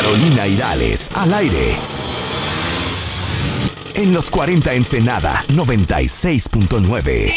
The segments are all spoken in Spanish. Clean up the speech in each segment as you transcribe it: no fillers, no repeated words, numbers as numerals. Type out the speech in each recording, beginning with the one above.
Carolina Irales, al aire. En los 40 Ensenada, 96.9.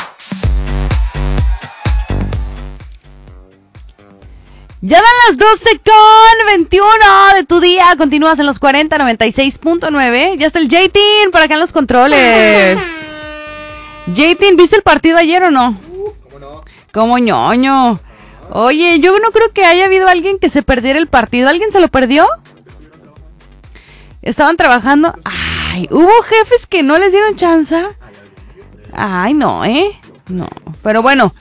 Ya dan las 12:21 de tu día. Continúas en los 40, 96.9. Ya está el J-Tin por acá en los controles. J-Tin, ¿viste el partido ayer o no? ¿Cómo no? Como ñoño. Oye, yo no creo que haya habido alguien que se perdiera el partido. ¿Alguien se lo perdió? Estaban trabajando. Ay, hubo jefes que no les dieron chance. Ay, no, no, pero bueno.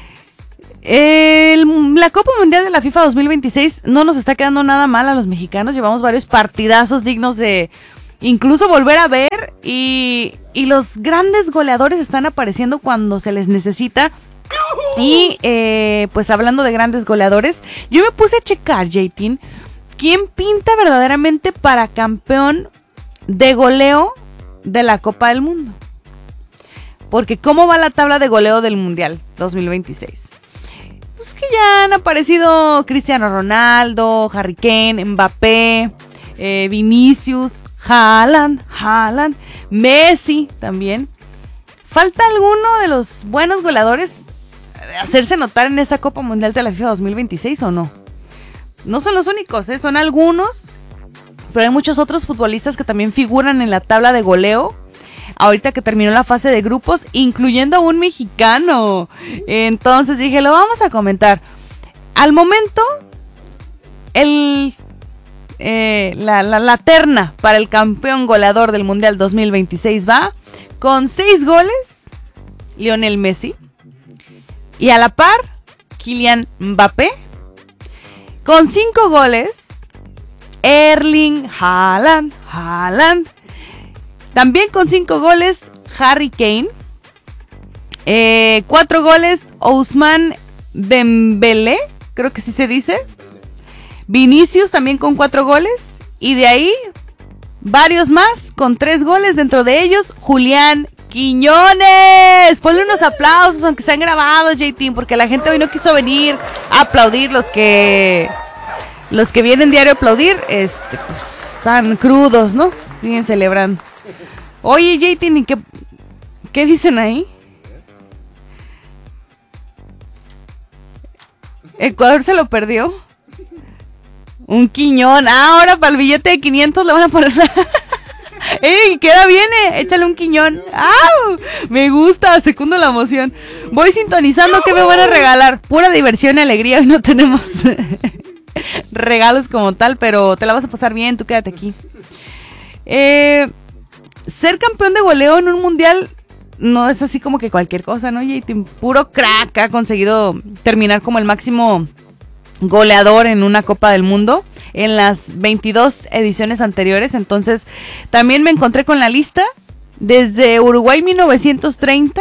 La Copa Mundial de la FIFA 2026 no nos está quedando nada mal a los mexicanos. Llevamos varios partidazos dignos de incluso volver a ver. Y los grandes goleadores están apareciendo cuando se les necesita. Y pues hablando de grandes goleadores, yo me puse a checar, J-Tin, ¿quién pinta verdaderamente para campeón de goleo de la Copa del Mundo? Porque ¿cómo va la tabla de goleo del Mundial 2026? Pues que ya han aparecido Cristiano Ronaldo, Harry Kane, Mbappé, Vinicius, Haaland, Messi también. ¿Falta alguno de los buenos goleadores hacerse notar en esta Copa Mundial de la FIFA 2026 o no? No son los únicos, son algunos, pero hay muchos otros futbolistas que también figuran en la tabla de goleo ahorita que terminó la fase de grupos, incluyendo a un mexicano. Entonces dije, lo vamos a comentar. Al momento, la terna para el campeón goleador del Mundial 2026 va con 6 goles, Lionel Messi. Y a la par, Kylian Mbappé. Con 5 goles, Erling Haaland. También con 5 goles, Harry Kane. 4 goles, Ousmane Dembélé, creo que sí se dice. Vinicius también con 4 goles. Y de ahí, varios más con 3 goles. Dentro de ellos, Julián Quiñones. Ponle unos aplausos, aunque sean grabados, J-Team, porque la gente hoy no quiso venir a aplaudir. Los que vienen diario a aplaudir, pues están crudos, ¿no? Siguen celebrando. Oye, J-Team, ¿y qué dicen ahí? Ecuador se lo perdió. Un Quiñón. Ahora para el billete de 500 le van a poner... ¡Ey! Queda bien, échale un Quiñón. ¡Au! Me gusta, secundo la emoción. Voy sintonizando, ¿qué me van a regalar? Pura diversión y alegría. Hoy no tenemos regalos como tal, pero te la vas a pasar bien, tú quédate aquí. Ser campeón de goleo en un mundial no es así como que cualquier cosa, ¿no? Y puro crack ha conseguido terminar como el máximo goleador en una Copa del Mundo en las 22 ediciones anteriores. Entonces también me encontré con la lista desde Uruguay 1930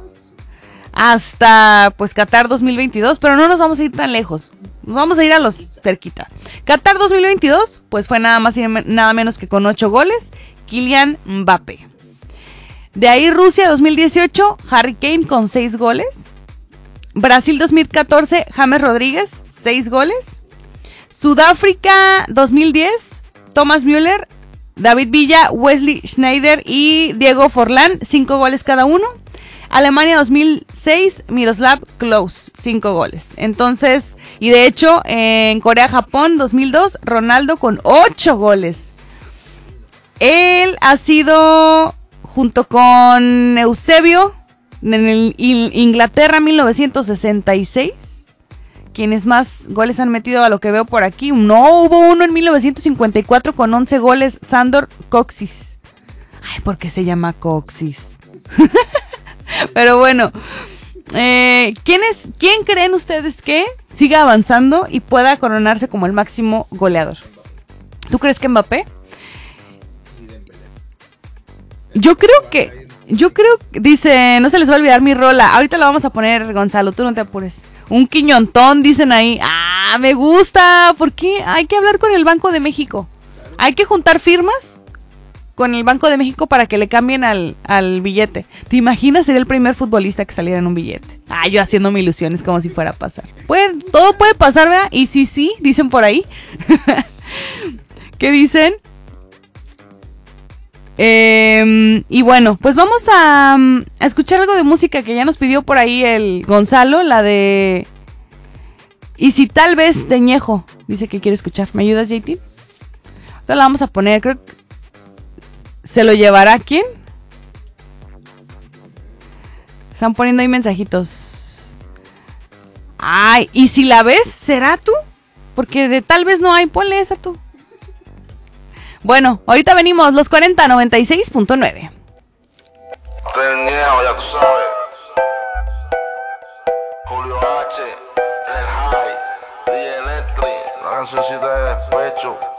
hasta pues Qatar 2022, pero no nos vamos a ir tan lejos, nos vamos a ir a los cerquita. Qatar 2022 pues fue nada más y nada menos que con 8 goles, Kylian Mbappé. De ahí Rusia 2018, Harry Kane con 6 goles. Brasil 2014, James Rodríguez, 6 goles. Sudáfrica 2010, Thomas Müller, David Villa, Wesley Sneijder y Diego Forlán, 5 goles cada uno. Alemania 2006, Miroslav Klose, 5 goles. Entonces, y de hecho, en Corea-Japón 2002, Ronaldo con 8 goles. Él ha sido, junto con Eusebio, en Inglaterra 1966, quienes más goles han metido a lo que veo por aquí. No, hubo uno en 1954 con 11 goles, Sandor Kocsis. Ay, ¿por qué se llama Kocsis? Pero bueno, ¿quién creen ustedes que siga avanzando y pueda coronarse como el máximo goleador? ¿Tú crees que Mbappé? Yo creo que, dice, no se les va a olvidar mi rola. Ahorita la vamos a poner, Gonzalo, tú no te apures. Un quiñontón, dicen ahí. Ah, me gusta. ¿Por qué? Hay que hablar con el Banco de México. Hay que juntar firmas con el Banco de México para que le cambien al billete. ¿Te imaginas? Sería el primer futbolista que saliera en un billete. Ah, yo haciéndome ilusiones como si fuera a pasar. Todo puede pasar, ¿verdad? Y sí, dicen por ahí. ¿Qué dicen? Y bueno, pues vamos a escuchar algo de música que ya nos pidió por ahí el Gonzalo, la de... Y si tal vez de Ñejo, dice que quiere escuchar. ¿Me ayudas, JT? Entonces la vamos a poner, creo que... ¿Se lo llevará quién? Están poniendo ahí mensajitos. Ay, ¿y si la ves, será tú? Porque de tal vez no hay, ponle esa tú. Bueno, ahorita venimos, los 40 96.9. Del Ñejo, ya tú sabes. Julio H, El High, DJ Electric, la cancioncita de despecho.